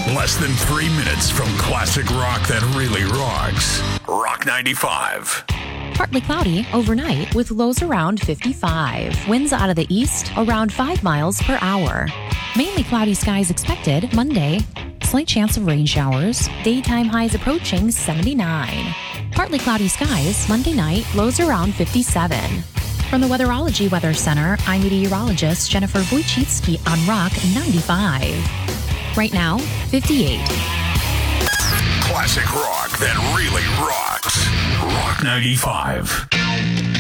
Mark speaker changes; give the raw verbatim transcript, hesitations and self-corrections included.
Speaker 1: Less than three minutes from classic rock that really rocks. Rock ninety-five.
Speaker 2: Partly cloudy overnight with lows around fifty-five. Winds out of the east around five miles per hour. Mainly cloudy skies expected Monday. Slight chance of rain showers. Daytime highs approaching seventy-nine. Partly cloudy skies Monday night, lows around fifty-seven. From the Weatherology Weather Center, I'm meteorologist Jennifer Wojcicki on Rock ninety-five. Right now, fifty-eight.
Speaker 1: Classic rock that really rocks. Rock ninety-five.